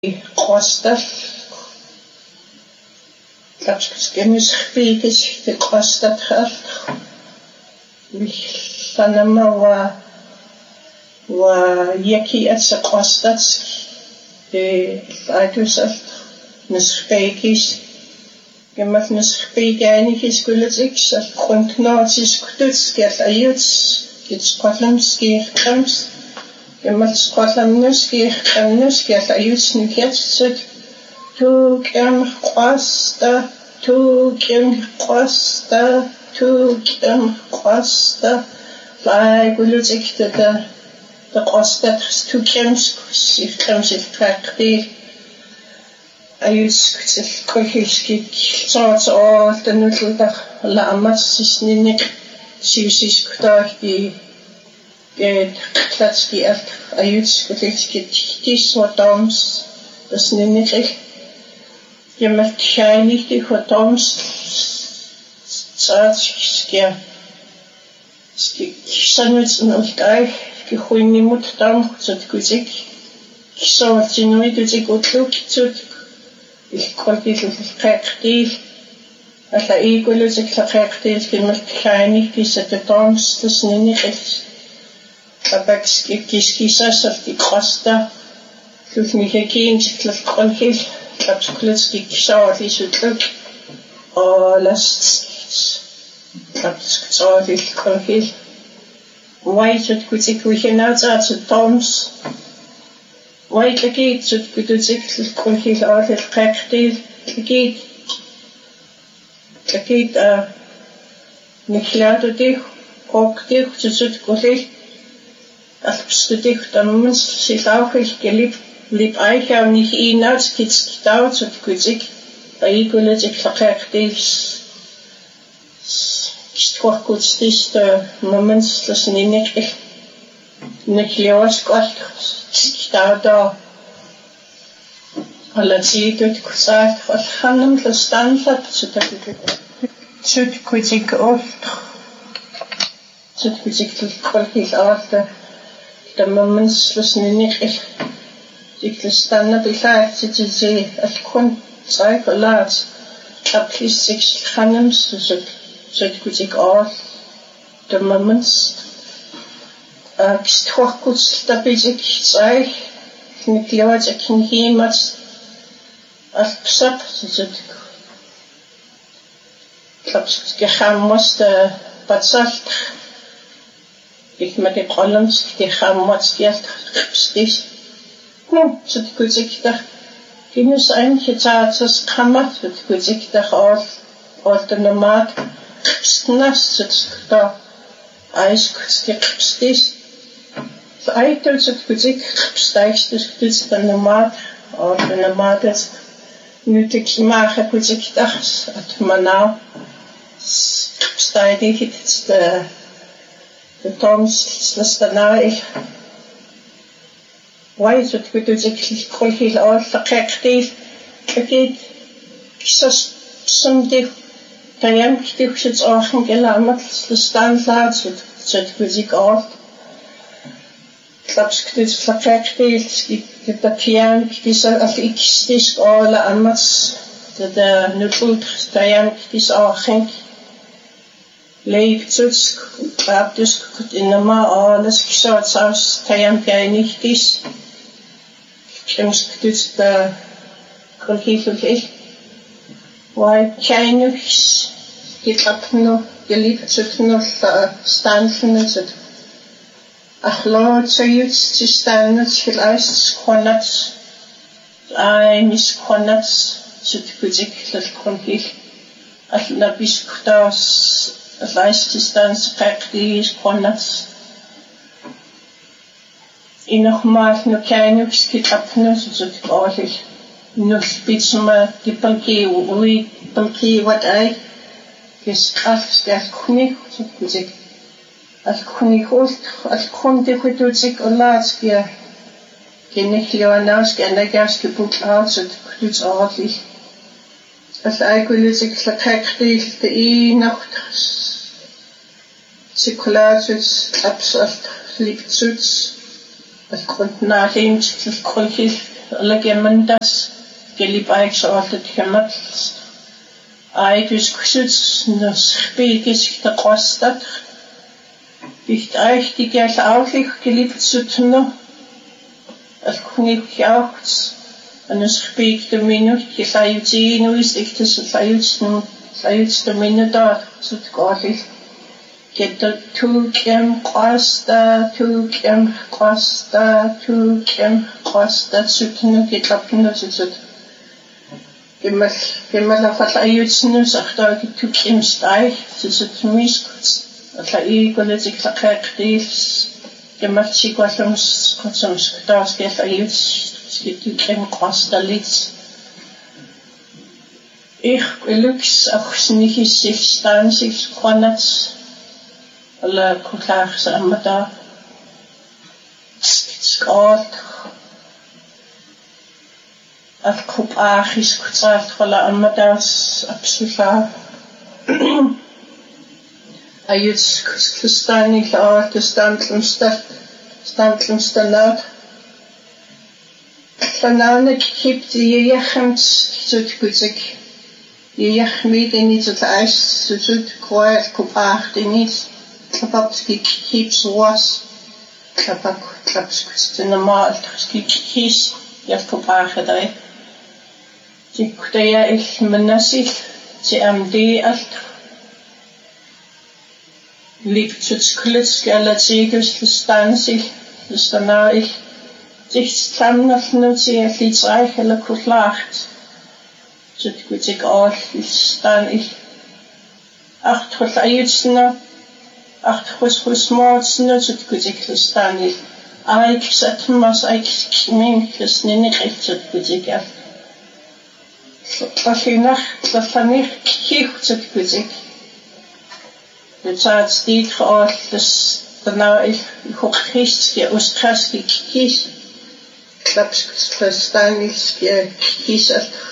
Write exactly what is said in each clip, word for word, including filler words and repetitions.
Kostar Lapskemmisfiitis te kostatral villanama wa wa yaki atsa kostats e aitusal nisfeikis gemmat nisfeigainikis kulatiks al kontnaatis kututs kial ayuts kits qatlamskir krams gemmat qatlamnuskir kramnuskir ayuts nikiatsut tu kem qasta tu kem qasta tu kem qasta lai kulutik te de qasta tu kems sif kremsil trakti ayuts kutil kolhiski tsaats all den nutludag la amas sisninik siusis kutaki get klatski alt ayuts kutilski tis hotoms sninik Gemmat shiny die hotoms tsaats skia ski sanuts nultai ki khuini mut tam zut kuzik kisawat sinui kuzik utluk zut ich kolki lukakti ala iguluzik lakakti gemmat shiny die setetoms das nini es tabak ski kiskisas of die kosta luknike kind lakolki Lapskulitski kisawati sutluk o last lapskawati kolhil white at kutik wihinat at toms white legit at kutik kolhil at kaktil legit legit a niklato dich ok dich zut kolhil alpstudik tamens silauchil gelib Lip eicha nicht inats kits kitauts at kuzik ai kuletik lakaktis kistwach kutstis de moments das ninik niklios kwalt kitauda ala tsidut kusat al khanam lastanfat sutak sut kuzik oft sut kuzik kwalkis after the moments das ninik Ik stanna bilaat zitzi alkun tsayk laat aplis six khanams zut zut kuzik all the moments kstwach kuts tabizik tsay nikliwat akin himat alpsap zut klaps gehammas de patsalt ik met de columns die hammas geld stis No, zut kuzik da. Kinus ein hitaatsas kamat zut kuzik da all all the nomad snas zut da eis kuzik stis. So aitel zut kuzik staich dus kuzik da nomad all the nomades nutik mache kuzik da at manau stai die hit the the toms das da nae Why zut kutuzik kolhil all lakakti akid kisas sumdi tayam kituksits achen gelamat stan laat zut zut kuzik all klaps kutuzik lakakti skip the pian kisa al ikistis all amats the nutult tayam kis achen leib zuts abdus kut inama alles kisat saus tayam pianichtis Kems kututs da kolhifuk ich Why chainux kitapno gelib zutno stanfno zut Achlod sayuts zistanats vielleicht konats ai mis konats zut kuzik lal kolhif Al nabis kutas vielleicht zistans praktisch konats Inogmaals no kleinux kitapno zut qawlich no spitsma dipalki ui palki wat ai kes afs gas khuni zut kuzik al khuni khos al khunde kutuzik olatski keneklianas kenagas kipuk out zut kututs ordentlich al aikulusik lakakti de i nacht sikulatus absalt liegt zut Al kunt na heen, al kolhil alla gemmandas gelib aiksoortut gemmatls aikus kusuts nos spikis ta qostat bicht eich die gel auflich geliebt sutno al kunik jauchts an es spik de minut gesayutin is ich das sayutsnu sayuts de minut sut gorlich get the two kim qosta two kim qosta two kim qosta sutno getlapno sut Gemmal gemmal afall ayutsnu sagta get two kim stay sut miskuts alla I goletik taqaqtis gemmal sigwallums kotsums das gel ayuts skit two kim qosta lits ich lux achsnichis sich stansig qanats alla kutlach samada skot af kup achis kutsart alla amadas absoluta ayuts kustani la te standlumsta standlumsta laut Vanavne kipt je jechems zut kutsik je jechmid in iets het ijs zut kwijt kup ach denis Klapapski keeps was klapak klapski normal ski kies jas kopage dai die kudaya ich menasil ci md alt liegt zu klits galatsiges stansi stana ich sich stamnaf nutzi flits reich eller kuslacht zut kutik all stan ich acht hol ayutsna acht hos hos mords nutzt kutik stani Aik satmas aik minkes nini rechtset kutik af Tlafinach tlafanich kichtet kutik Bezaat stiet geoord dus daarna ik hoog gist je oostkaski kies klapskes verstaniske kies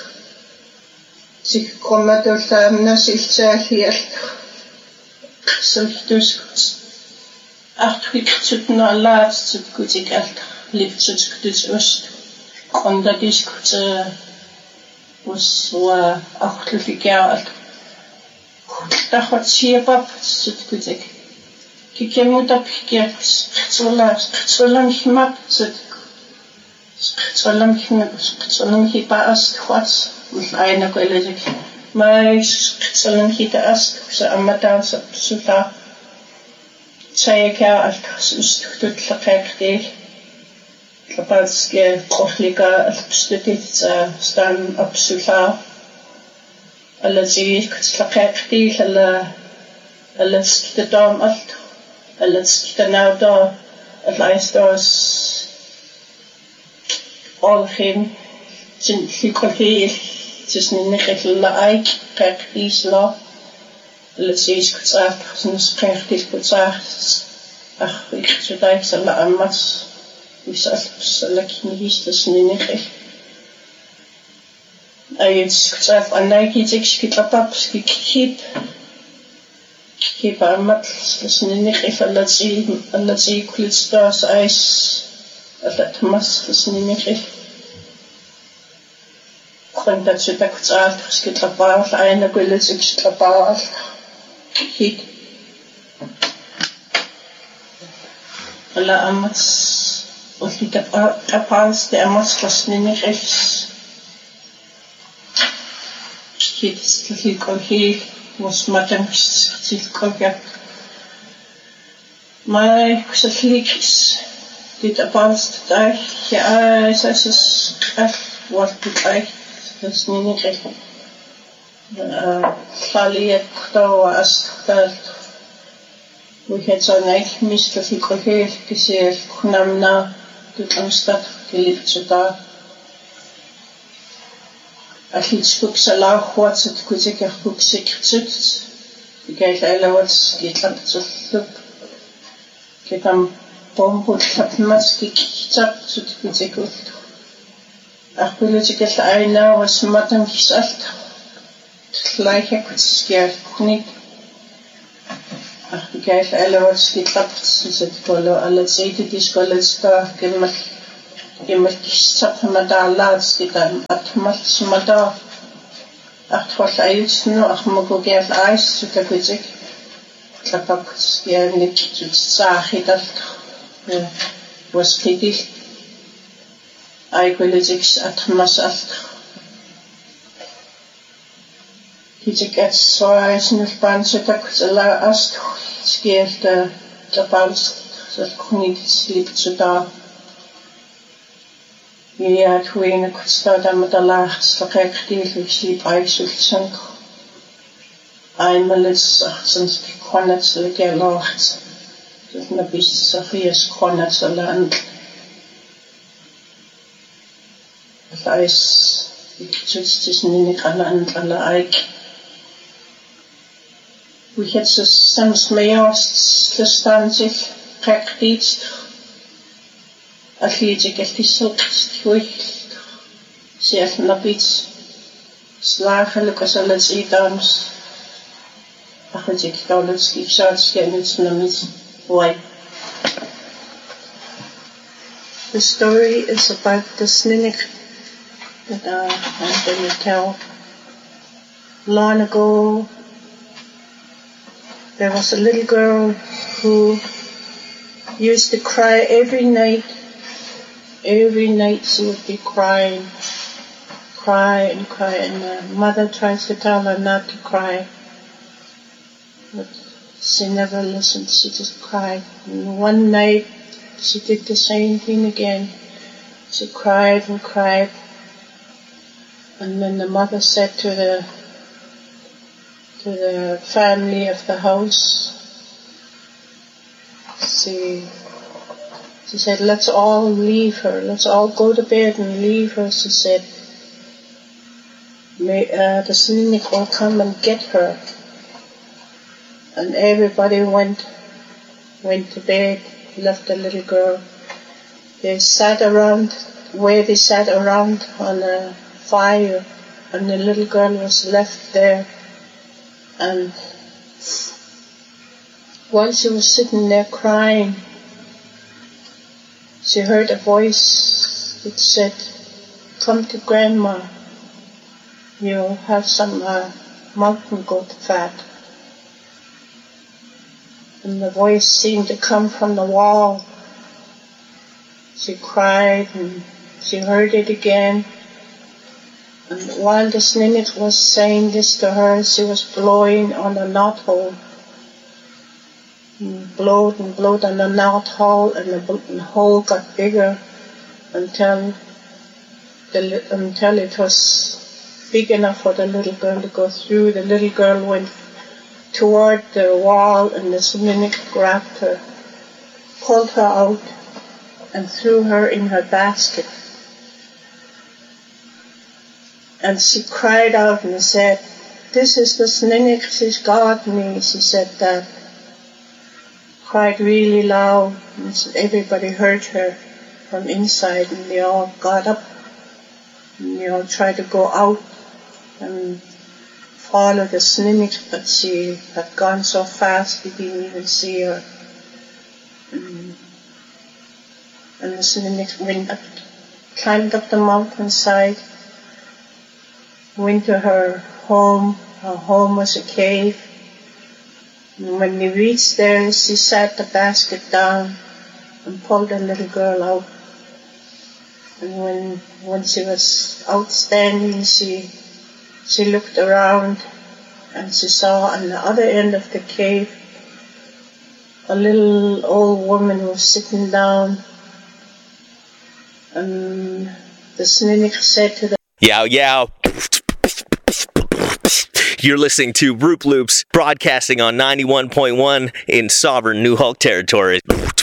zich komen door de zich zeg hier zo dus acht ik zit na laat zit kutik alt lift zit kutik oost en dat is goed was wa achtlifikeer alt dat wat siepap zit kutik kike moet op keer zolang zolang himap zit zolang himap zolang hipas wat met eine kwelje maar zolang hita as ze amata suta Tsayaka al-Kasustutul Lakakti Kapatske Kohlika al-Pstutit Stan Absula Alazi Lakakti Alaskitadam Alt Alaskitanauda Alaistos Olhim Likolhi Tisninnichilla Aik Kaktisla Let's kutsart sinus prachtig kutsart ach ik zodaig zal amat is salak niet dat niet ayt kutsart anaki dik skitapap skikip kip amat dat niet if let's let's kuts das ais dat mas dat niet kon dat zo dat kutsart skitapap eine gulle skitapap Hit. Alla amats och lite kapals det amats fastninne rechts. Hit till kolhi was matem till kolja. Mai kusatlikis dit apals där ja es es was dit eigentlich das ninne rechts. Faliet ktawa astal we het zo neig mister fikroheel gesehen kunamna dit amstad geliefd zodat als iets boeksalau wat het kuzik er boeksik zut gekijk elawats getland zut ketam bombot tapmaski kitap zut kuzik ut ach kuzik het aina was matam kisalt gleich kutsier niet ach gekijk elawats getland zut kolo alle zeite die skolle sta kemat Imalkissaqmadaalaatsita atmalsumata артваллааютсну армагугиал аиссутакутик тлапакс яанник саахитал воскидил айполитикс атмасал хитикат соаиснулпаансутакутала аст скиалта тапалс салкунитслипцута Ja, toen ik stond aan met de laagste gekdienlijk uitzoeken. Eenmaal is het soms kon het zo lekker lacht. Dus een beetje zo vies kon het zo land. Het is, ik zoets tussen niet aan land alle eik. We het zo soms mee als gestaan zich gekdienst. Alliitik altisselqisthuill siallnapits slaagalukasallats iitaams aqitik kaulutskipsaatskianitsnamits wai. The story is about the sninnik that uh, I'm going to tell. Long ago, there was a little girl who used to cry every night. Every night she would be crying, cry and cry, and her mother tries to tell her not to cry, but she never listened. She just cried. And one night she did the same thing again. She cried and cried, and then the mother said to the to the family of the house, she. She said, let's all leave her. Let's all go to bed and leave her. She said, May, uh, the sninnik will come and get her. And everybody went, went to bed, left the little girl. They sat around, where they sat around on a fire, and the little girl was left there. And while she was sitting there crying, she heard a voice that said, come to Grandma, you'll have some uh, mountain goat fat. And the voice seemed to come from the wall. She cried and she heard it again. And while the sninnik was saying this to her, she was blowing on the knothole. And blowed and blowed on the knot hole, and the, the hole got bigger until the, until it was big enough for the little girl to go through. The little girl went toward the wall, and the sninnik grabbed her, pulled her out, and threw her in her basket. And she cried out and said, this is the sninnik, she's got me. She said that. Cried really loud, and everybody heard her from inside, and they all got up, and they all tried to go out and follow the sninnik, but she had gone so fast they didn't even see her. And, and the sninnik went up, climbed up the mountainside, went to her home. Her home was a cave. And when we reached there, she sat the basket down and pulled the little girl out. And when when she was outstanding, she she looked around and she saw on the other end of the cave a little old woman was sitting down. And the sninnik said to the Yow yow. You're listening to Roop Loops, broadcasting on ninety-one point one in sovereign New Hulk territory.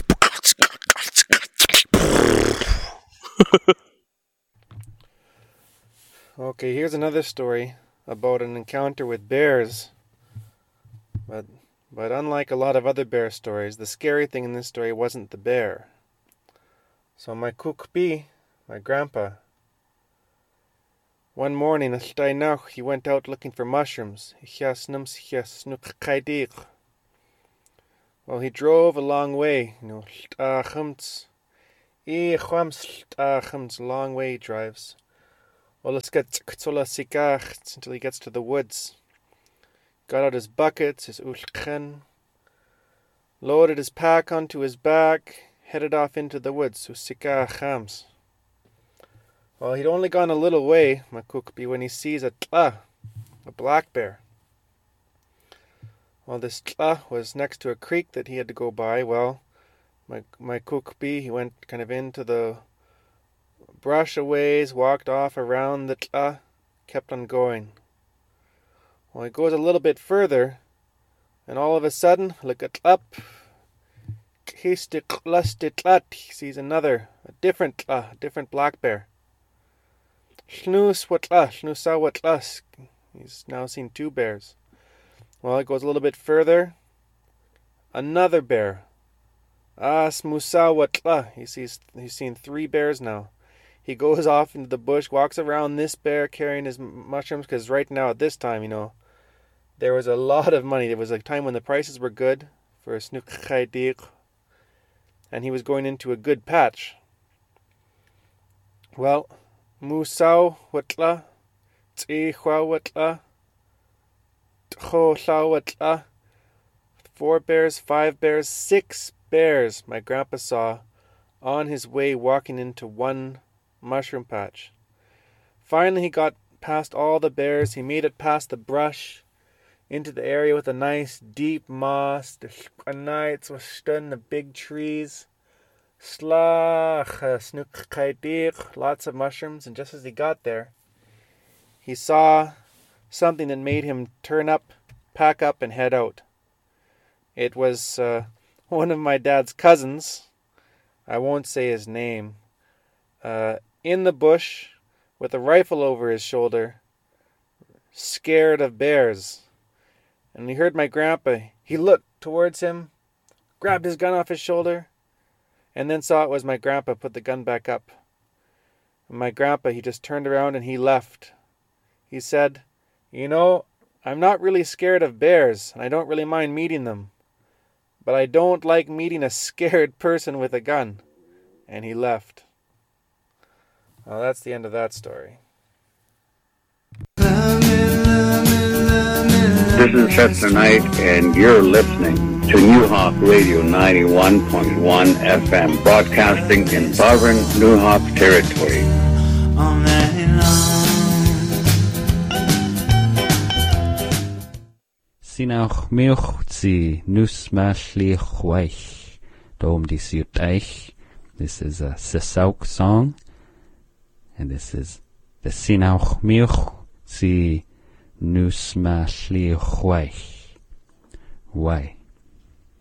Okay, here's another story about an encounter with bears. But but unlike a lot of other bear stories, the scary thing in this story wasn't the bear. So my kukpi, my grandpa, one morning, he went out looking for mushrooms. Well, he drove a long way. E chwams it's a long way he drives. Well, let's get sikach until he gets to the woods. Got out his buckets, his ulchen, loaded his pack onto his back, headed off into the woods. Sikach chams. Well, he'd only gone a little way, Makukbi, when he sees a tla, a black bear. Well, this tla was next to a creek that he had to go by. Well, my my Kukbi, he went kind of into the brush a ways, walked off around the tla, kept on going. Well, he goes a little bit further, and all of a sudden, look at up, he sees another, a different tla, a different black bear. Shnus watla, shnusa watlas. He's now seen two bears. Well, it goes a little bit further. Another bear. Ah, smusa watla. He sees he's seen three bears now. He goes off into the bush, walks around this bear carrying his mushrooms, because right now at this time, you know, there was a lot of money. There was a time when the prices were good for a snook chaydik, and he was going into a good patch. Well, musau watla, tzihwa watla, tchosha watla. Four bears, five bears, six bears my grandpa saw on his way walking into one mushroom patch. Finally he got past all the bears. He made it past the brush into the area with a nice deep moss, the nights was stood the big trees, slach, snook kaidik, lots of mushrooms. And just as he got there, he saw something that made him turn up, pack up, and head out. It was uh, one of my dad's cousins, I won't say his name, uh, in the bush with a rifle over his shoulder, scared of bears. And he heard my grandpa. He looked towards him, grabbed his gun off his shoulder, and then saw it was my grandpa, put the gun back up. And my grandpa, he just turned around and he left. He said, you know, I'm not really scared of bears, and I don't really mind meeting them. But I don't like meeting a scared person with a gun. And he left. Well, that's the end of that story. This is Chester Knight, and you're listening to New Hawk Radio ninety-one point one F M, broadcasting in sovereign New Hawk territory. Sinach milch nus mashlich weich. Dom di siuteich. This is a Sisauk song. And this is the Sinach milch nus mashlich weich. Why?